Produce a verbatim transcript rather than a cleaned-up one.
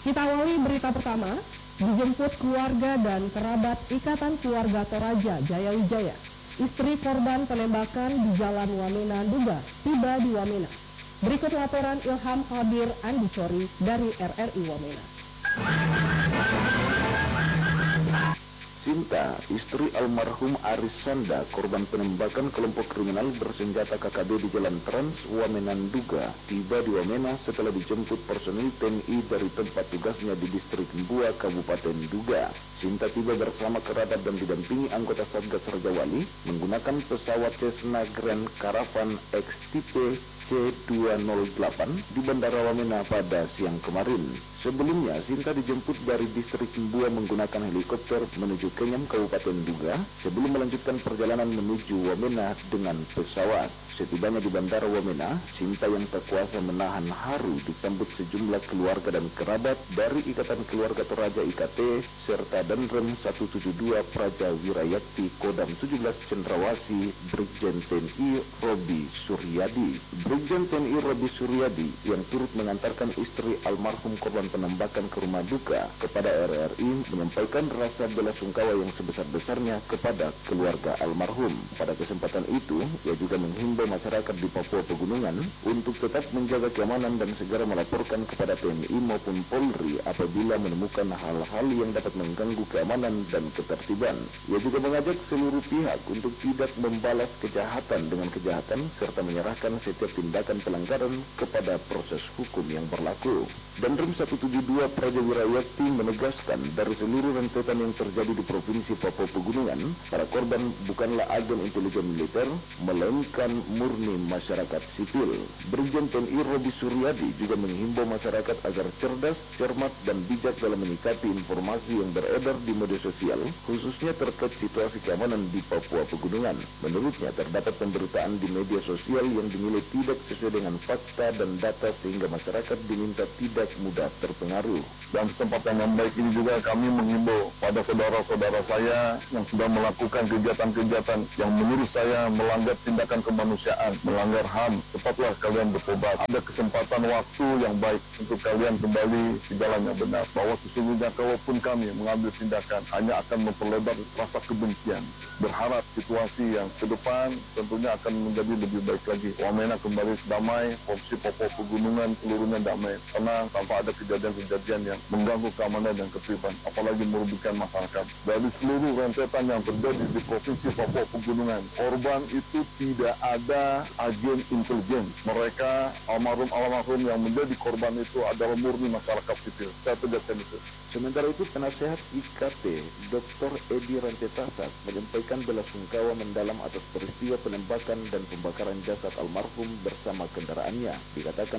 Kita awali berita pertama, dijemput keluarga dan kerabat Ikatan Keluarga Toraja Jaya Wijaya. Istri korban penembakan di Jalan Wamena Duga tiba di Wamena. Berikut laporan Ilham Khadir Andicori dari R R I Wamena. Sinta, istri almarhum Aris Sanda, korban penembakan kelompok kriminal bersenjata K K B di Jalan Trans Wamena Duga, tiba di Wamena setelah dijemput personil T N I dari tempat tugasnya di distrik Mbua, Kabupaten Duga. Sinta tiba bersama kerabat dan didampingi anggota Satgas Raja Wali menggunakan pesawat Cessna Grand Caravan X tipe C dua nol delapan di Bandara Wamena pada siang kemarin. Sebelumnya, Sinta dijemput dari distrik Mbua menggunakan helikopter menuju Kenyam, Kabupaten Duga, sebelum melanjutkan perjalanan menuju Wamena dengan pesawat. Setibanya di Bandara Wamena, Sinta yang tak kuasa menahan haru disambut sejumlah keluarga dan kerabat dari Ikatan Keluarga Toraja I K T serta Danrem seratus tujuh puluh dua Praja Wirayakti Kodam tujuh belas Cendrawasih Brigjen T N I Robi Suryadi. Brigjen T N I Robi Suryadi yang turut mengantarkan istri almarhum korban penembakan ke rumah duka kepada R R I menyampaikan rasa bela sungkawa yang sebesar-besarnya kepada keluarga almarhum. Pada kesempatan itu, ia juga menghimbau masyarakat di Papua Pegunungan untuk tetap menjaga keamanan dan segera melaporkan kepada T N I maupun Polri apabila menemukan hal-hal yang dapat mengganggu keamanan dan ketertiban. Ia juga mengajak seluruh pihak untuk tidak membalas kejahatan dengan kejahatan serta menyerahkan setiap tindakan pelanggaran kepada proses hukum yang berlaku. Danrem seratus tujuh puluh dua Praja Wirayakti menegaskan dari seluruh rentetan yang terjadi di Provinsi Papua Pegunungan, para korban bukanlah agen intelijen militer, melainkan murni masyarakat sipil. Brigjen T N I Robi Suryadi juga menghimbau masyarakat agar cerdas, cermat, dan bijak dalam menyikapi informasi yang beredar di media sosial, khususnya terkait situasi keamanan di Papua Pegunungan. Menurutnya, terdapat pemberitaan di media sosial yang dinilai tidak sesuai dengan fakta dan data sehingga masyarakat diminta tidak mudah terpengaruh. Dan kesempatan yang baik ini juga kami menghimbau pada saudara-saudara saya yang sudah melakukan kegiatan-kegiatan yang menurut saya melanggar tindakan kemanusiaan, melanggar H A M, cepatlah kalian bertobat. Ada kesempatan waktu yang baik untuk kalian kembali di jalan yang benar. Bahwa sesungguhnya kalaupun kami mengambil tindakan hanya akan memperlebar rasa kebencian. Berharap situasi yang ke depan tentunya akan menjadi lebih baik lagi. Wamena kembali damai, Provinsi Papua Pegunungan seluruhnya damai, tenang, tanpa ada kejadian-kejadian yang mengganggu keamanan dan ketertiban, apalagi merugikan masyarakat. Dari seluruh rentetan yang terjadi di Provinsi Papua Pegunungan, korban itu tidak ada agen intelijen. Mereka almarhum-almarhum yang menjadi korban itu adalah murni masyarakat sipil. Saya tegaskan itu. Sementara itu, penasehat I K T, Doktor Edi Rantetasak, menyampaikan bela sungkawa mendalam atas peristiwa penembakan dan pembakaran jasad almarhum bersama kendaraannya. Dikatakan